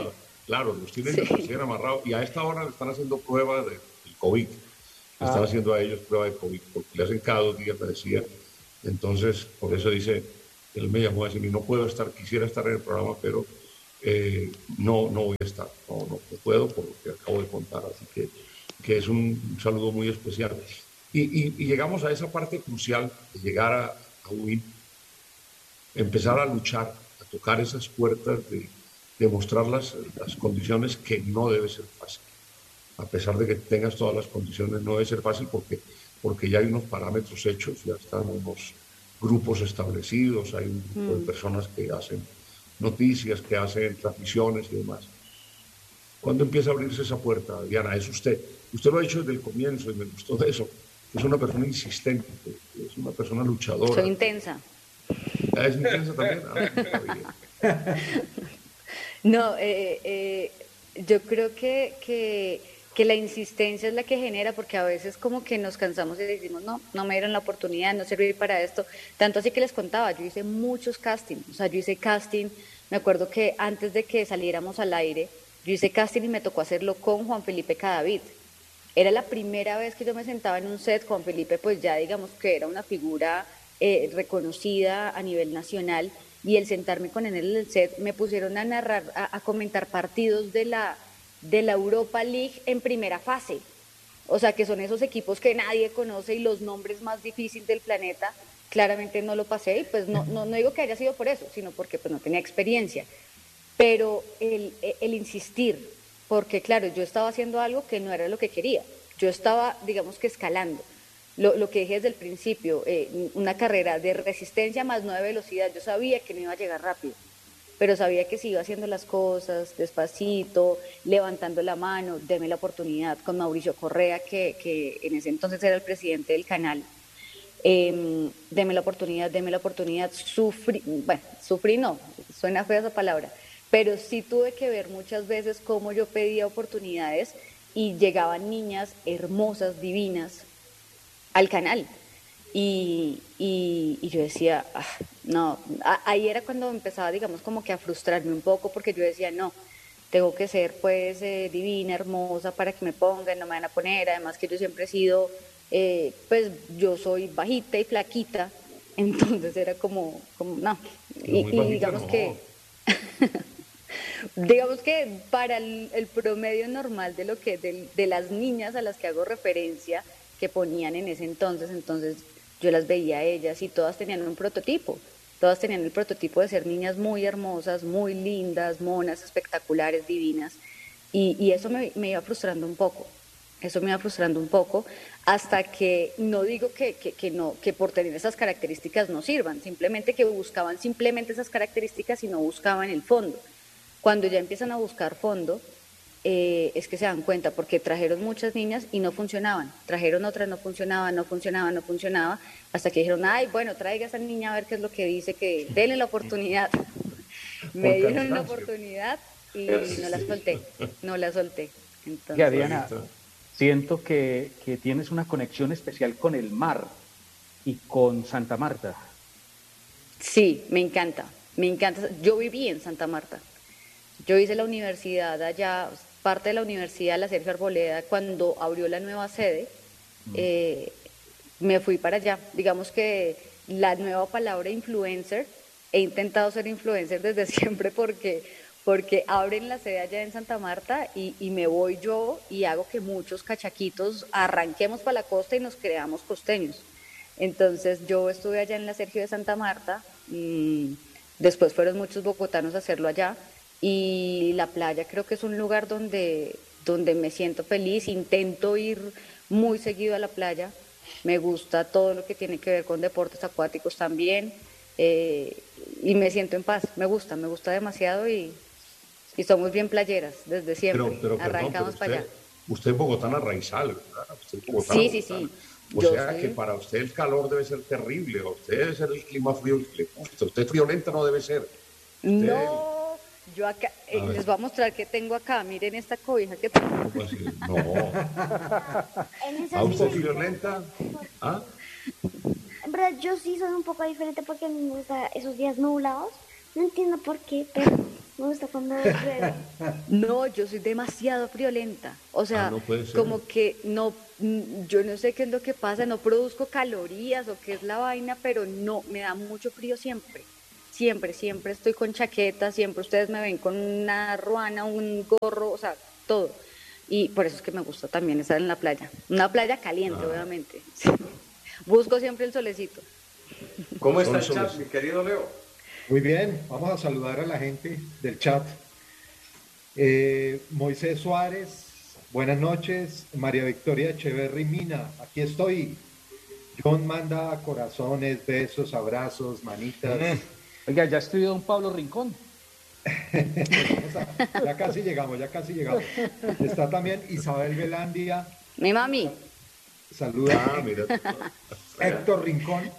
Claro, los tienen, los tienen amarrados y a esta hora le están haciendo prueba del COVID. Le están haciendo a ellos prueba de COVID porque le hacen cada 2 días, me decía. Entonces, por eso dice, él me llamó a decir, no puedo estar, quisiera estar en el programa, pero no voy a estar, no puedo por lo que acabo de contar. Así que es un saludo muy especial. Y llegamos a esa parte crucial de llegar a UIN, empezar a luchar, a tocar esas puertas de mostrar las condiciones que no debe ser fácil. A pesar de que tengas todas las condiciones, no debe ser fácil porque ya hay unos parámetros hechos, ya están unos grupos establecidos, hay un grupo de personas que hacen noticias, que hacen transmisiones y demás. ¿Cuándo empieza a abrirse esa puerta, Diana? Es usted. Usted lo ha dicho desde el comienzo y me gustó de eso. Es una persona insistente, es una persona luchadora. Soy intensa. ¿Es intensa también? No, yo creo que la insistencia es la que genera, porque a veces como que nos cansamos y decimos, no me dieron la oportunidad, no serví para esto. Tanto así que les contaba, yo hice muchos castings, o sea, yo hice casting, me acuerdo que antes de que saliéramos al aire, yo hice casting y me tocó hacerlo con Juan Felipe Cadavid. Era la primera vez que yo me sentaba en un set. Juan Felipe pues ya digamos que era una figura reconocida a nivel nacional, y el sentarme con él en el set me pusieron a narrar, a comentar partidos de la Europa League en primera fase, o sea que son esos equipos que nadie conoce y los nombres más difíciles del planeta. Claramente no lo pasé y pues no digo que haya sido por eso, sino porque pues no tenía experiencia, pero el insistir, porque claro, yo estaba haciendo algo que no era lo que quería, yo estaba digamos que escalando. Lo que dije desde el principio, una carrera de resistencia más no de velocidad. Yo sabía que no iba a llegar rápido, pero sabía que si iba haciendo las cosas despacito, levantando la mano, deme la oportunidad, con Mauricio Correa, que en ese entonces era el presidente del canal, deme la oportunidad, sufrí no, suena fea esa palabra, pero sí tuve que ver muchas veces cómo yo pedía oportunidades y llegaban niñas hermosas, divinas, al canal, y yo decía, no, ahí era cuando empezaba digamos como que a frustrarme un poco, porque yo decía, no, tengo que ser pues divina, hermosa para que me pongan, no me van a poner, además que yo siempre he sido, pues yo soy bajita y flaquita, entonces era como no, y digamos no. Que digamos que para el promedio normal de lo que de las niñas a las que hago referencia, que ponían en ese entonces yo las veía a ellas y todas tenían un prototipo, todas tenían el prototipo de ser niñas muy hermosas, muy lindas, monas, espectaculares, divinas, y eso me iba frustrando un poco, hasta que no digo que por tener esas características no sirvan, simplemente que buscaban simplemente esas características y no buscaban el fondo. Cuando ya empiezan a buscar fondo, es que se dan cuenta, porque trajeron muchas niñas y no funcionaban, trajeron otras, no funcionaba, hasta que dijeron, ay, bueno, traiga a esa niña a ver qué es lo que dice, que denle la oportunidad. Me dieron la oportunidad y no la solté. Entonces, ya, Diana, siento que tienes una conexión especial con el mar y con Santa Marta. Sí, me encanta. Yo viví en Santa Marta. Yo hice la universidad allá, parte de la universidad, la Sergio Arboleda, cuando abrió la nueva sede, me fui para allá. Digamos que la nueva palabra influencer, he intentado ser influencer desde siempre porque abren la sede allá en Santa Marta y me voy yo y hago que muchos cachaquitos arranquemos para la costa y nos creamos costeños. Entonces yo estuve allá en la Sergio de Santa Marta, después fueron muchos bogotanos a hacerlo allá. Y la playa creo que es un lugar donde me siento feliz, intento ir muy seguido a la playa, me gusta todo lo que tiene que ver con deportes acuáticos también, y me siento en paz, me gusta demasiado y somos bien playeras desde siempre, pero arrancamos para allá. Usted es bogotana raizal, ¿verdad? Usted es bogotana, sí. O sea que para usted el calor debe ser terrible, a usted debe ser el clima frío que le gusta, usted friolenta no debe ser. No. Yo acá, les voy a mostrar qué tengo acá. Miren esta cobija que tengo. No. ¿A usted violenta? ¿Ah? En verdad, yo sí soy un poco diferente porque me gusta esos días nublados. No entiendo por qué, pero Me gusta cuando llueve. No, yo soy demasiado friolenta. O sea, no puede ser. como que no, yo no sé qué es lo que pasa, no produzco calorías o qué es la vaina, pero no, me da mucho frío siempre. Siempre, siempre estoy con chaqueta, siempre ustedes me ven con una ruana, un gorro, o sea, todo. Y por eso es que me gusta también estar en la playa. Una playa caliente, obviamente. Sí. Busco siempre el solecito. ¿Cómo está el chat, mi querido Leo? Muy bien, vamos a saludar a la gente del chat. Moisés Suárez, buenas noches. María Victoria Echeverry Mina, aquí estoy. John manda corazones, besos, abrazos, manitas. Oiga, ya estudió don Pablo Rincón. Ya casi llegamos. Está también Isabel Velandia. Mi mami. Saluda. Mira. Héctor Rincón.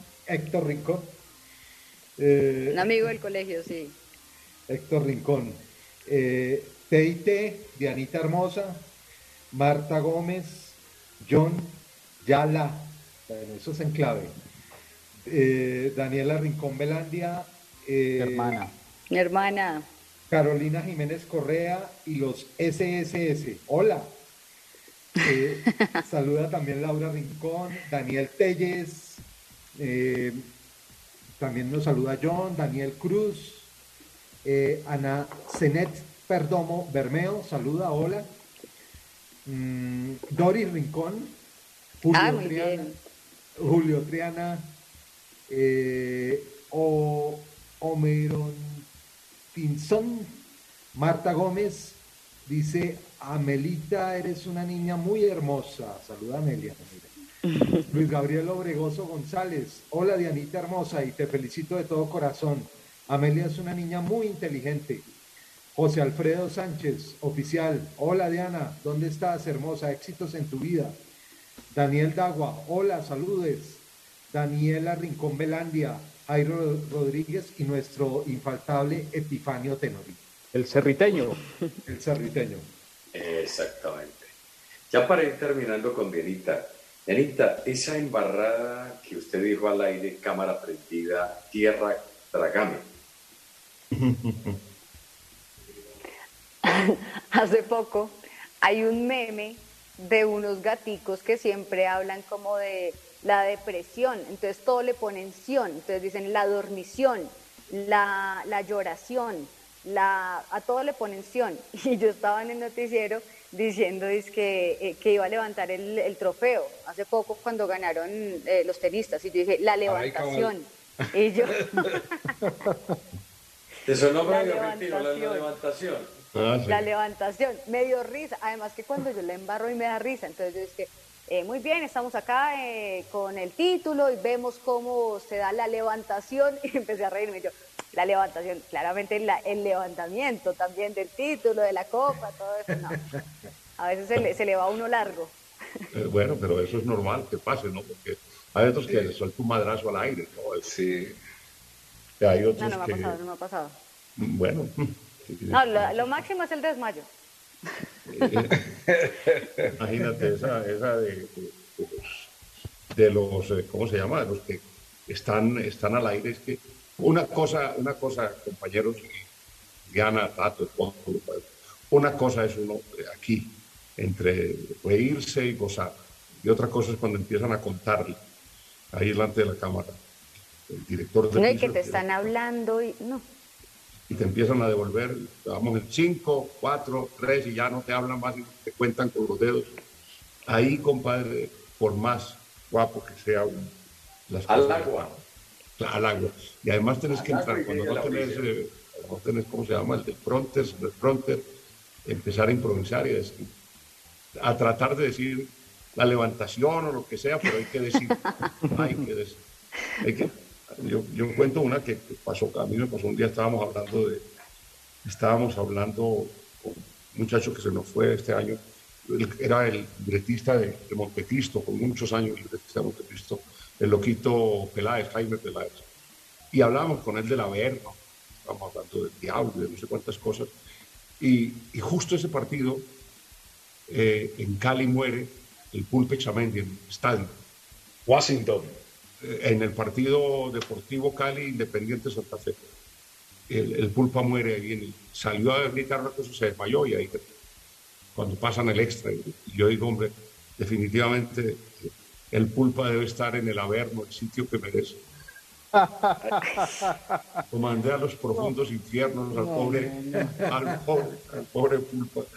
Un amigo del colegio, sí. Héctor Rincón. Teite, Dianita Hermosa, Marta Gómez, John Yala. Bueno, eso es en clave. Daniela Rincón Velandia. Mi hermana. Carolina Jiménez Correa y los SSS. Hola. Saluda también Laura Rincón, Daniel Telles. También nos saluda John, Daniel Cruz. Ana Zenet Perdomo Bermeo, saluda, hola. Doris Rincón. Julio Triana. Omeron Pinzón, Marta Gómez dice: Amelita, eres una niña muy hermosa. Saluda, Amelia. Luis Gabriel Obregoso González: hola, Dianita hermosa, y te felicito de todo corazón. Amelia es una niña muy inteligente. José Alfredo Sánchez, oficial: hola, Diana, ¿dónde estás, hermosa? Éxitos en tu vida. Daniel Dagua: hola, saludes. Daniela Rincón Velandia, Jairo Rodríguez y nuestro infaltable Epifanio Tenori. El cerriteño. Exactamente. Ya para ir terminando con Dianita. Dianita, esa embarrada que usted dijo al aire, cámara prendida, tierra, trágame. Hace poco hay un meme de unos gaticos que siempre hablan como de la depresión, entonces todo le ponen ción, entonces dicen la dormición, la lloración, a todo le ponen ción. Y yo estaba en el noticiero diciendo que iba a levantar el trofeo hace poco cuando ganaron los tenistas, y yo dije la levantación. Y yo ¿Eso no me la levantación? Sí. La levantación, me dio risa, además que cuando yo la embarro y me da risa, entonces yo dije muy bien, estamos acá con el título y vemos cómo se da la levantación, y empecé a reírme yo. La levantación, claramente el levantamiento también del título, de la copa, todo eso, no. A veces se le va a uno largo. Bueno, pero eso es normal que pase, ¿no? Porque hay otros que les suelta un madrazo al aire, ¿no? Sí. Y hay otros no me ha pasado. Bueno. No, lo máximo es el desmayo. Imagínate esa de los ¿cómo se llama? De los que están al aire. Es que una cosa, compañeros, Diana, Tato, una cosa es uno aquí, entre reírse y gozar, y otra cosa es cuando empiezan a contarle ahí delante de la cámara, el director de no, y que te están hablando y no. Y te empiezan a devolver, vamos en 5, 4, 3 y ya no te hablan más y te cuentan con los dedos. Ahí, compadre, por más guapo que sea las cosas. Al agua. Y además tenés que entrar, cuando no tenés, ¿cómo se llama? El del fronter, empezar a improvisar y decir, a tratar de decir la levantación o lo que sea, pero hay que decir. Yo cuento una que pasó, a mí me pasó un día, estábamos hablando con un muchacho que se nos fue este año, era el libretista de Montecristo, con muchos años el libretista de Montecristo, el loquito Peláez, Jaime Peláez, y hablábamos con él del Averno, estábamos hablando del diablo, de no sé cuántas cosas, y justo ese partido, en Cali muere el Pulpe Chamendi en el estadio. Washington. En el partido Deportivo Cali Independiente Santa Fe. el Pulpa muere ahí, salió a gritar una cosa, se desmayó y ahí cuando pasan el extra, y yo digo, hombre, definitivamente el Pulpa debe estar en el Averno, el sitio que merece. Lo mandé a los profundos infiernos al pobre Pulpa.